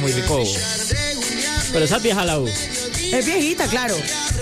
Muy rico. Pero esa es vieja la U. Es viejita, claro.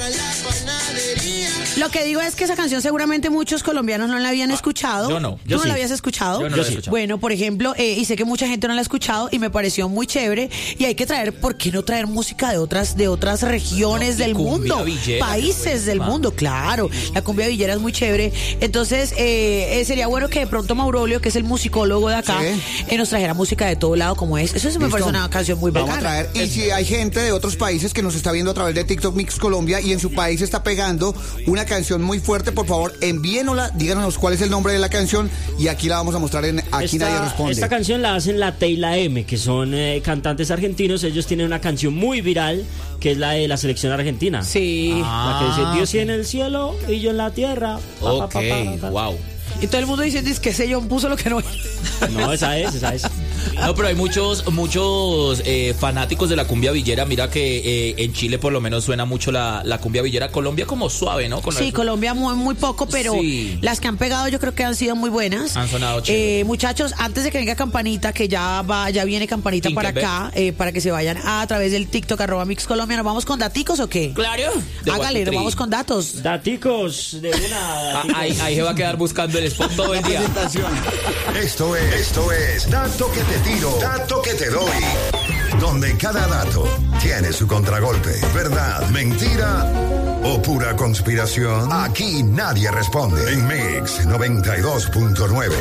Lo que digo es que esa canción seguramente muchos colombianos no la habían escuchado. Yo no. ¿Tú no la habías escuchado? Yo no la he escuchado. Bueno, por ejemplo, y sé que mucha gente no la ha escuchado y me pareció muy chévere. Y hay que traer, ¿por qué no traer música de otras regiones del mundo? Villera, países del mundo, claro. La cumbia villera es muy chévere. Entonces, sería bueno que de pronto Maurolio, que es el musicólogo de acá, nos trajera música de todo lado como es. Eso me parece una canción muy bacana. Vamos a traer. Y si hay gente de otros países que nos está viendo a través de TikTok Mix Colombia y en su país está pegando una canción muy fuerte, por favor, envíenosla, díganos cuál es el nombre de la canción y aquí la vamos a mostrar en Aquí Nadie Responde. Esta canción la hacen la T y la M, que son cantantes argentinos. Ellos tienen una canción muy viral, que es la de la selección argentina. Sí. La que dice, Dios en el cielo y yo en la tierra. Ok, wow. Y todo el mundo dice, que ese John puso lo que no. No, esa es. No, pero hay muchos fanáticos de la cumbia villera. Mira que en Chile por lo menos suena mucho la cumbia villera. Colombia como suave, ¿no? Colombia muy poco, pero las que han pegado yo creo que han sido muy buenas. Han sonado chévere. Muchachos, antes de que venga Campanita, que ya viene Campanita para acá, para que se vayan a través del TikTok @MixColombia, ¿nos vamos con daticos o qué? Claro. Hágale, nos vamos con datos. Daticos de una. Ahí se va a quedar buscando el spot todo el día. Esto es Dato que te tiro, Dato que te doy. Donde cada dato tiene su contragolpe. ¿Verdad? ¿Mentira? ¿O pura conspiración? Aquí nadie responde. En Mix 92.9.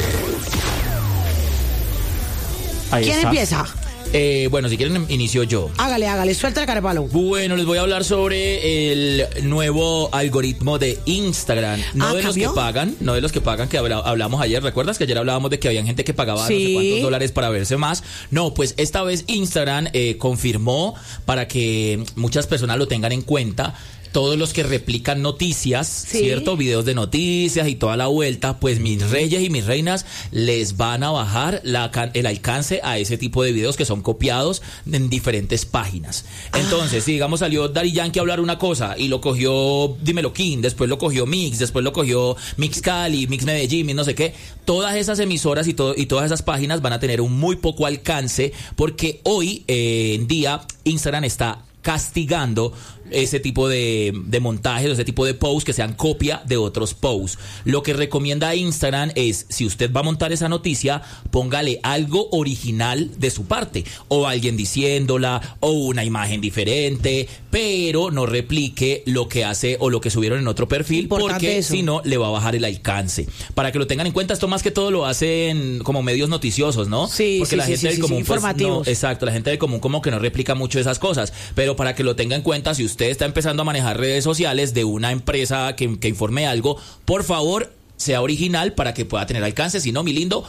¿Quién empieza? Bueno, si quieren inicio yo. Hágale, suelta el carepalo. Bueno, les voy a hablar sobre el nuevo algoritmo de Instagram. No de ¿cambió? los que pagan, que hablamos ayer. ¿Recuerdas que ayer hablábamos de que habían gente que pagaba no sé cuántos dólares para verse más? No, pues esta vez Instagram confirmó, para que muchas personas lo tengan en cuenta, todos los que replican noticias, ¿cierto? Videos de noticias y toda la vuelta, pues mis reyes y mis reinas les van a bajar el alcance a ese tipo de videos que son copiados en diferentes páginas. Entonces, si digamos salió Daddy Yankee a hablar una cosa y lo cogió Dímelo King, después lo cogió Mix, después lo cogió Mix Cali, Mix Medellín, Mix no sé qué, todas esas emisoras y todas esas páginas van a tener un muy poco alcance, porque hoy en día Instagram está castigando ese tipo de montajes, ese tipo de posts que sean copia de otros posts. Lo que recomienda Instagram es, si usted va a montar esa noticia, póngale algo original de su parte, o alguien diciéndola, o una imagen diferente, pero no replique lo que hace o lo que subieron en otro perfil, porque si no le va a bajar el alcance. Para que lo tengan en cuenta, esto más que todo lo hacen como medios noticiosos, ¿no? Porque la gente del común, pues, no, exacto, la gente del común como que no replica mucho esas cosas, pero para que lo tenga en cuenta, si usted está empezando a manejar redes sociales de una empresa que informe algo, por favor, sea original para que pueda tener alcance. Si no, mi lindo,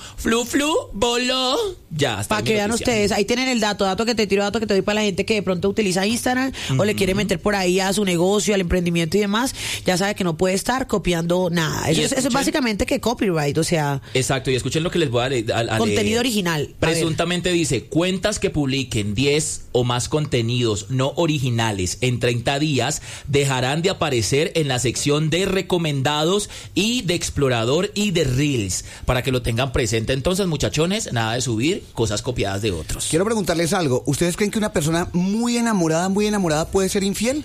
voló. Ya está. Para que vean ustedes, ahí tienen el dato que te tiro, dato que te doy para la gente que de pronto utiliza Instagram o le quiere meter por ahí a su negocio, al emprendimiento y demás. Ya sabe que no puede estar copiando nada. Eso es básicamente que copyright, o sea. Exacto, y escuchen lo que les voy a leer. Contenido original. Presuntamente dice, cuentas que publiquen 10 o más contenidos no originales en 30 días dejarán de aparecer en la sección de recomendados y de explorador y de reels, para que lo tengan presente. Entonces, muchachones, nada de subir cosas copiadas de otros. Quiero preguntarles algo. ¿Ustedes creen que una persona muy enamorada puede ser infiel?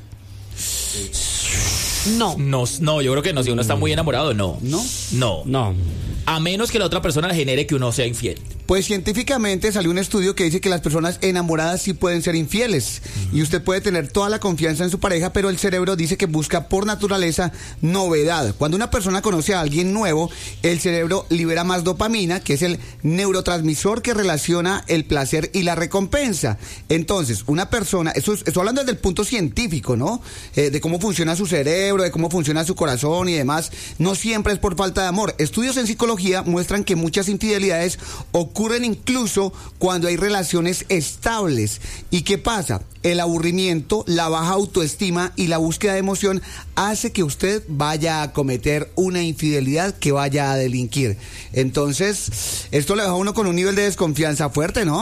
No, yo creo que no. Si uno está muy enamorado, no. No. A menos que la otra persona le genere que uno sea infiel. Pues científicamente salió un estudio que dice que las personas enamoradas sí pueden ser infieles. Y usted puede tener toda la confianza en su pareja, pero el cerebro dice que busca por naturaleza novedad. Cuando una persona conoce a alguien nuevo, el cerebro libera más dopamina, que es el neurotransmisor que relaciona el placer y la recompensa. Entonces, una persona, estoy hablando desde el punto científico, ¿no? De cómo funciona su cerebro, de cómo funciona su corazón y demás. No siempre es por falta de amor. Estudios en psicología muestran que muchas infidelidades ocurren incluso cuando hay relaciones estables. ¿Y qué pasa? El aburrimiento, la baja autoestima y la búsqueda de emoción hace que usted vaya a cometer una infidelidad, que vaya a delinquir. Entonces, esto le deja a uno con un nivel de desconfianza fuerte, ¿no?